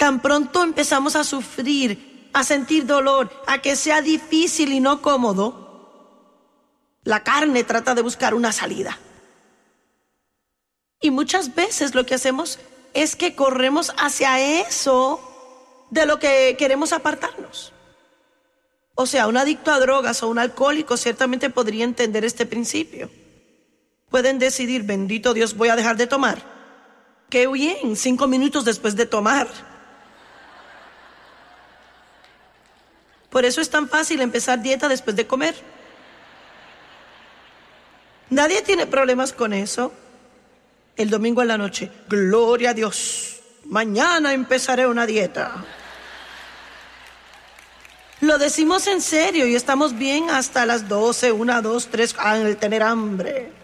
Tan pronto empezamos a sufrir, a sentir dolor, a que sea difícil y no cómodo, la carne trata de buscar una salida. Y muchas veces lo que hacemos es que corremos hacia eso de lo que queremos apartarnos. O sea, un adicto a drogas o un alcohólico ciertamente podría entender este principio. Pueden decidir, bendito Dios, voy a dejar de tomar. ¡Qué bien! 5 minutos después de tomar. Por eso es tan fácil empezar dieta después de comer. Nadie tiene problemas con eso. El domingo en la noche, gloria a Dios, mañana empezaré una dieta. Lo decimos en serio y estamos bien hasta las 12, 1, 2, 3, al tener hambre.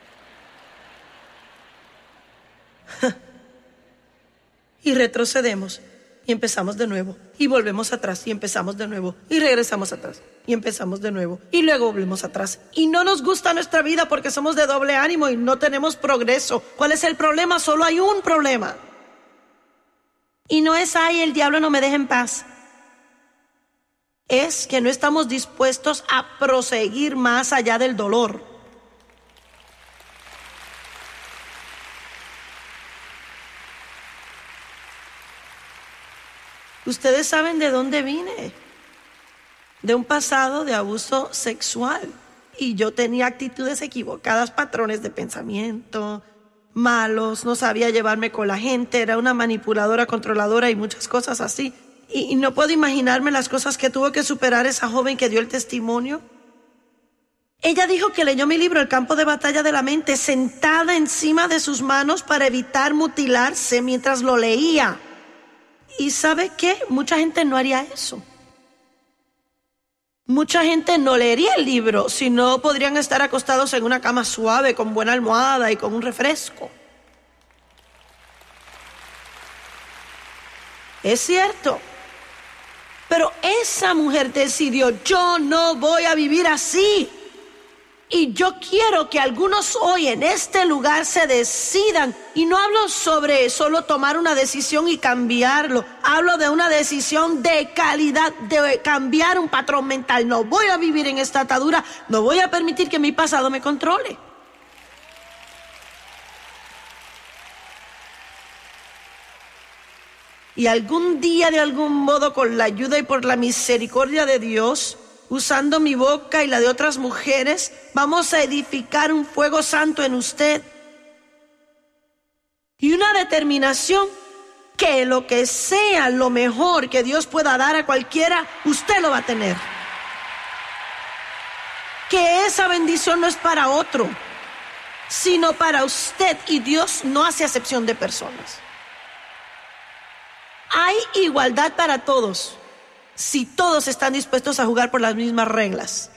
Y retrocedemos y empezamos de nuevo y volvemos atrás y empezamos de nuevo y regresamos atrás y empezamos de nuevo y luego volvemos atrás. Y no nos gusta nuestra vida porque somos de doble ánimo y no tenemos progreso. ¿Cuál es el problema? Solo hay un problema. Y no es, ay, el diablo no me deja en paz. Es que no estamos dispuestos a proseguir más allá del dolor. Ustedes saben de dónde vine. De un pasado de abuso sexual. Y yo tenía actitudes equivocadas, patrones de pensamiento malos, no sabía llevarme con la gente, era una manipuladora, controladora y muchas cosas así. Y no puedo imaginarme las cosas que tuvo que superar esa joven que dio el testimonio. Ella dijo que leyó mi libro, El campo de batalla de la mente, sentada encima de sus manos para evitar mutilarse mientras lo leía. ¿Y sabe qué? Mucha gente no haría eso. Mucha gente no leería el libro, sino podrían estar acostados en una cama suave, con buena almohada y con un refresco. Es cierto. Pero esa mujer decidió, yo no voy a vivir así. Y yo quiero que algunos hoy en este lugar se decidan. Y no hablo sobre solo tomar una decisión y cambiarlo. Hablo de una decisión de calidad, de cambiar un patrón mental. No voy a vivir en esta atadura. No voy a permitir que mi pasado me controle. Y algún día, de algún modo, con la ayuda y por la misericordia de Dios, usando mi boca y la de otras mujeres, vamos a edificar un fuego santo en usted. Y una determinación que lo que sea lo mejor que Dios pueda dar a cualquiera, usted lo va a tener. Que esa bendición no es para otro, sino para usted, y Dios no hace acepción de personas. Hay igualdad para todos, si todos están dispuestos a jugar por las mismas reglas.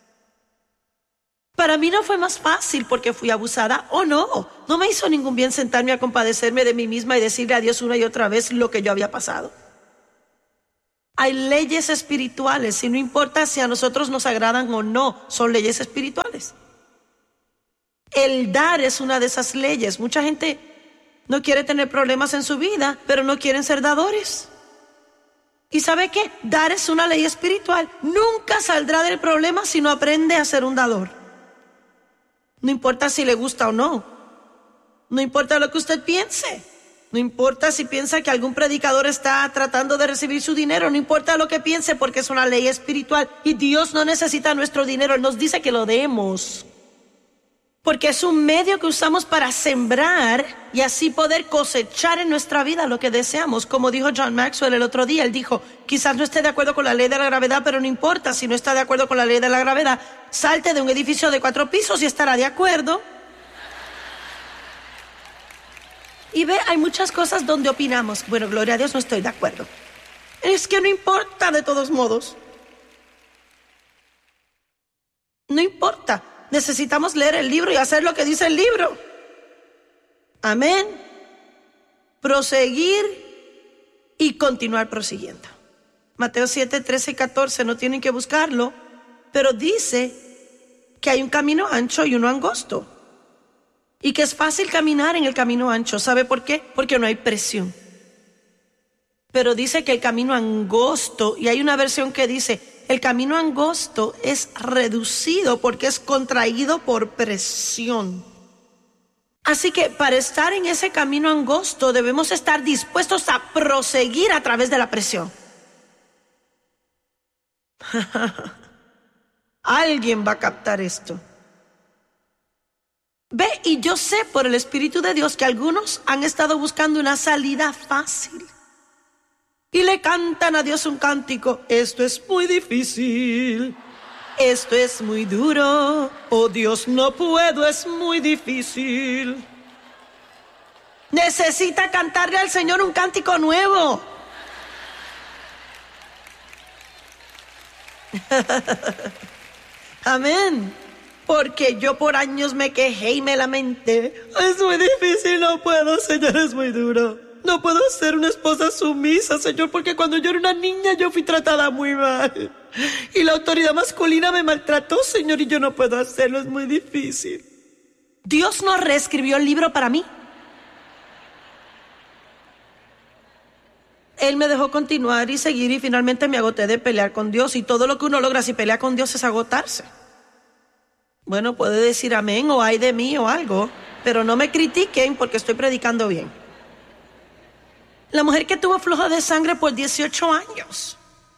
Para mí no fue más fácil porque fui abusada, no me hizo ningún bien sentarme a compadecerme de mí misma y decirle a Dios una y otra vez lo que yo había pasado. Hay leyes espirituales y no importa si a nosotros nos agradan o no, son leyes espirituales. El dar es una de esas leyes. Mucha gente no quiere tener problemas en su vida, pero no quieren ser dadores. ¿Y sabe qué? Dar es una ley espiritual. Nunca saldrá del problema si no aprende a ser un dador. No importa si le gusta o no. No importa lo que usted piense. No importa si piensa que algún predicador está tratando de recibir su dinero. No importa lo que piense, porque es una ley espiritual. Y Dios no necesita nuestro dinero. Él nos dice que lo demos. Porque es un medio que usamos para sembrar y así poder cosechar en nuestra vida lo que deseamos. Como dijo John Maxwell el otro día, él dijo, quizás no esté de acuerdo con la ley de la gravedad, pero no importa, si no está de acuerdo con la ley de la gravedad, salte de un edificio de 4 pisos y estará de acuerdo. Y ve, hay muchas cosas donde opinamos, bueno, gloria a Dios, no estoy de acuerdo. Es que no importa de todos modos. No importa. Necesitamos leer el libro y hacer lo que dice el libro. Amén. Proseguir y continuar prosiguiendo. Mateo 7, 13 y 14, no tienen que buscarlo, pero dice que hay un camino ancho y uno angosto. Y que es fácil caminar en el camino ancho. ¿Sabe por qué? Porque no hay presión. Pero dice que el camino angosto, y hay una versión que dice, el camino angosto es reducido porque es contraído por presión. Así que para estar en ese camino angosto debemos estar dispuestos a proseguir a través de la presión. Alguien va a captar esto. Ve, y yo sé por el Espíritu de Dios que algunos han estado buscando una salida fácil. Y le cantan a Dios un cántico. Esto es muy difícil. Esto es muy duro. Oh Dios, no puedo, es muy difícil. Necesita cantarle al Señor un cántico nuevo. Amén. Porque yo por años me quejé y me lamenté. Es muy difícil, no puedo, Señor, es muy duro. No puedo ser una esposa sumisa, Señor, porque cuando yo era una niña yo fui tratada muy mal. Y la autoridad masculina me maltrató, Señor, y yo no puedo hacerlo, es muy difícil. Dios no reescribió el libro para mí. Él me dejó continuar y seguir y finalmente me agoté de pelear con Dios. Y todo lo que uno logra si pelea con Dios es agotarse. Bueno, puede decir amén o ay de mí o algo, pero no me critiquen porque estoy predicando bien. La mujer que tuvo flujo de sangre por 18 años.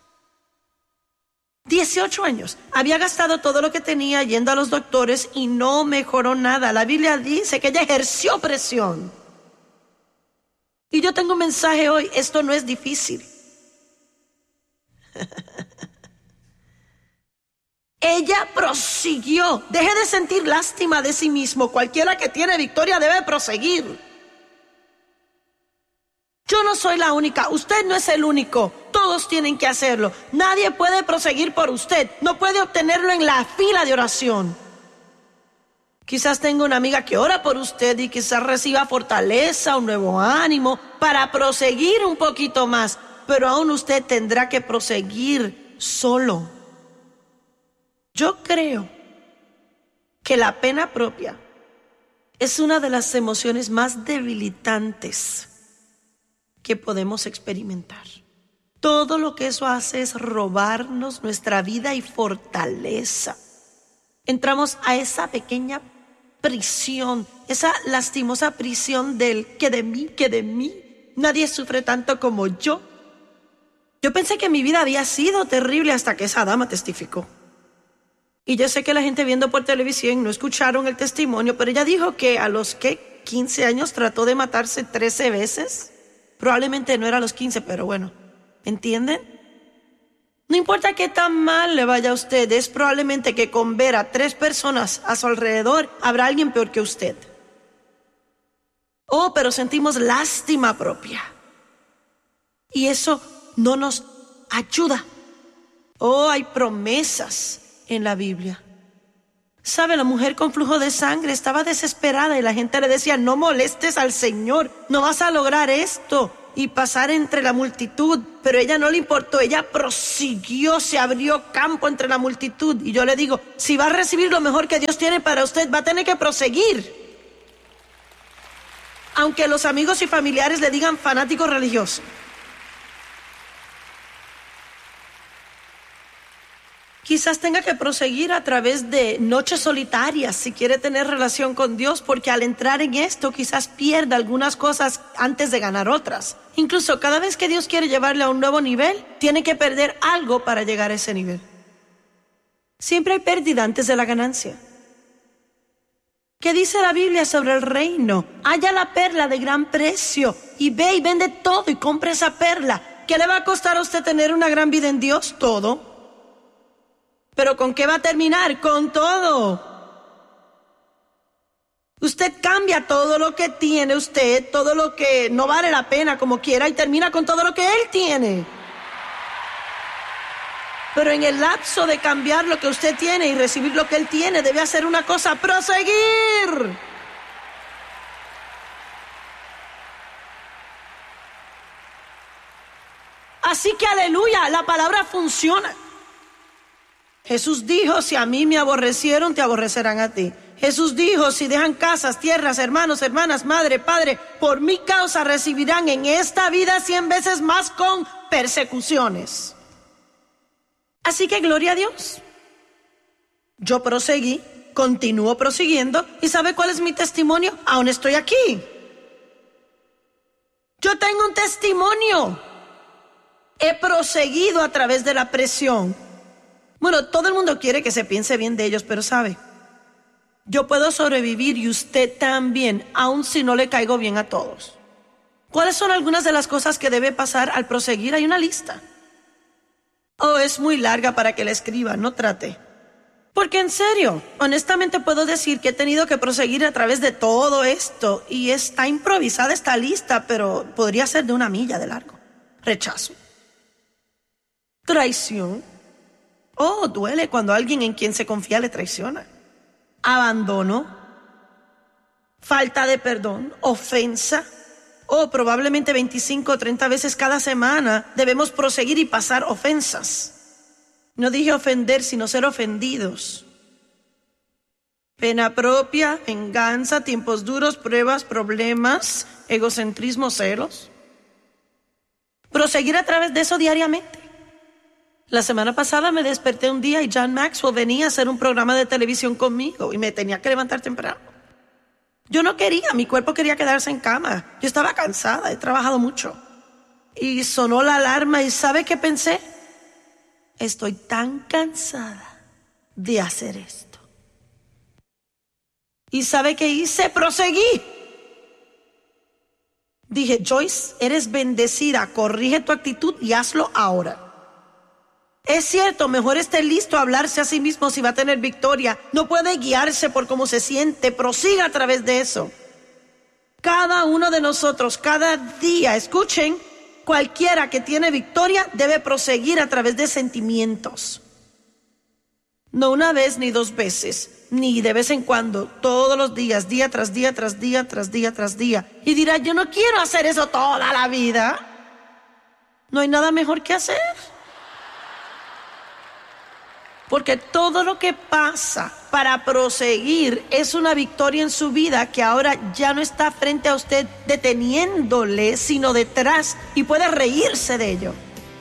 18 años. Había gastado todo lo que tenía yendo a los doctores y no mejoró nada. La Biblia dice que ella ejerció presión. Y yo tengo un mensaje hoy. Esto no es difícil. Ella prosiguió. Deje de sentir lástima de sí mismo. Cualquiera que tiene victoria debe proseguir. Yo no soy la única, usted no es el único, todos tienen que hacerlo. Nadie puede proseguir por usted, no puede obtenerlo en la fila de oración. Quizás tenga una amiga que ora por usted y quizás reciba fortaleza, un nuevo ánimo para proseguir un poquito más, pero aún usted tendrá que proseguir solo. Yo creo que la pena propia es una de las emociones más debilitantes que podemos experimentar. Todo lo que eso hace es robarnos nuestra vida y fortaleza. Entramos a esa pequeña prisión, esa lastimosa prisión del que de mí, nadie sufre tanto como yo. Yo pensé que mi vida había sido terrible hasta que esa dama testificó. Y yo sé que la gente viendo por televisión no escucharon el testimonio, pero ella dijo que a los 15 años trató de matarse 13 veces. Probablemente no era a los 15, pero bueno, ¿entienden? No importa qué tan mal le vaya a usted, es probablemente que con ver a 3 personas a su alrededor, habrá alguien peor que usted. Oh, pero sentimos lástima propia. Y eso no nos ayuda. Oh, hay promesas en la Biblia. ¿Sabe? La mujer con flujo de sangre estaba desesperada y la gente le decía, no molestes al Señor, no vas a lograr esto y pasar entre la multitud. Pero ella no le importó, ella prosiguió, se abrió campo entre la multitud. Y yo le digo, si va a recibir lo mejor que Dios tiene para usted, va a tener que proseguir. Aunque los amigos y familiares le digan fanático religioso. Quizás tenga que proseguir a través de noches solitarias si quiere tener relación con Dios, porque al entrar en esto quizás pierda algunas cosas antes de ganar otras. Incluso cada vez que Dios quiere llevarle a un nuevo nivel, tiene que perder algo para llegar a ese nivel. Siempre hay pérdida antes de la ganancia. ¿Qué dice la Biblia sobre el reino? Halla la perla de gran precio y ve y vende todo y compra esa perla. ¿Qué le va a costar a usted tener una gran vida en Dios? Todo. ¿Pero con qué va a terminar? Con todo. Usted cambia todo lo que tiene usted, todo lo que no vale la pena como quiera y termina con todo lo que Él tiene. Pero en el lapso de cambiar lo que usted tiene y recibir lo que Él tiene, debe hacer una cosa: proseguir. Así que aleluya, la palabra funciona. Jesús dijo, si a mí me aborrecieron, te aborrecerán a ti. Jesús dijo, si dejan casas, tierras, hermanos, hermanas, madre, padre, por mi causa recibirán en esta vida 100 veces más con persecuciones. Así que gloria a Dios. Yo proseguí, continúo prosiguiendo, y ¿sabe cuál es mi testimonio? Aún estoy aquí. Yo tengo un testimonio. He proseguido a través de la presión. Bueno, todo el mundo quiere que se piense bien de ellos, pero ¿sabe? Yo puedo sobrevivir y usted también, aun si no le caigo bien a todos. ¿Cuáles son algunas de las cosas que debe pasar al proseguir? Hay una lista. Oh, es muy larga para que la escriba, no trate. Porque en serio, honestamente puedo decir que he tenido que proseguir a través de todo esto y está improvisada esta lista, pero podría ser de 1 milla de largo. Rechazo. Traición. Oh, duele cuando alguien en quien se confía le traiciona. Abandono. Falta de perdón. Ofensa. Oh, probablemente 25 o 30 veces cada semana debemos proseguir y pasar ofensas. No dije ofender, sino ser ofendidos. Pena propia, venganza, tiempos duros, pruebas, problemas, egocentrismo, celos. Proseguir a través de eso diariamente. La semana pasada me desperté un día y John Maxwell venía a hacer un programa de televisión conmigo y me tenía que levantar temprano. Yo no quería, mi cuerpo quería quedarse en cama. Yo estaba cansada, he trabajado mucho. Y sonó la alarma y ¿sabe qué pensé? Estoy tan cansada de hacer esto. ¿Y sabe qué hice? Proseguí. Dije, Joyce, eres bendecida, corrige tu actitud y hazlo ahora. Es cierto, mejor esté listo a hablarse a sí mismo si va a tener victoria. No puede guiarse por cómo se siente, prosiga a través de eso. Cada uno de nosotros, cada día, escuchen, cualquiera que tiene victoria debe proseguir a través de sentimientos. No 1 vez ni 2 veces, ni de vez en cuando, todos los días, día tras día, tras día, tras día, tras día. Y dirá, yo no quiero hacer eso toda la vida. No hay nada mejor que hacer. Porque todo lo que pasa para proseguir es una victoria en su vida que ahora ya no está frente a usted deteniéndole, sino detrás y puede reírse de ello.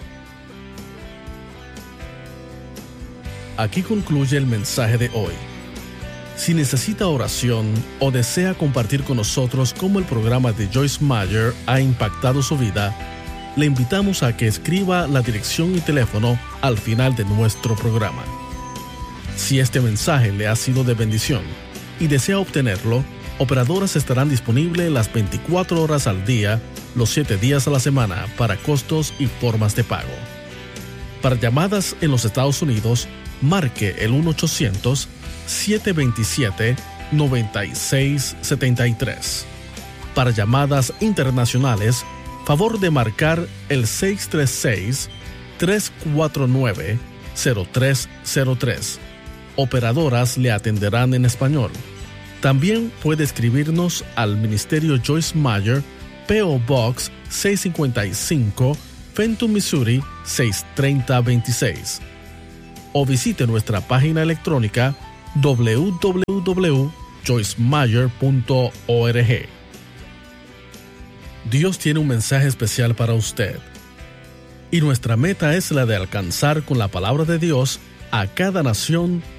Aquí concluye el mensaje de hoy. Si necesita oración o desea compartir con nosotros cómo el programa de Joyce Meyer ha impactado su vida, le invitamos a que escriba la dirección y teléfono al final de nuestro programa. Si este mensaje le ha sido de bendición y desea obtenerlo, operadoras estarán disponibles las 24 horas al día, los 7 días a la semana para costos y formas de pago. Para llamadas en los Estados Unidos, marque el 1-800-727-9673. Para llamadas internacionales, favor de marcar el 636-349-0303. Operadoras le atenderán en español. También puede escribirnos al Ministerio Joyce Meyer, P.O. Box 655, Fenton, Missouri 63026. O visite nuestra página electrónica www.joycemeyer.org. Dios tiene un mensaje especial para usted. Y nuestra meta es la de alcanzar con la palabra de Dios a cada nación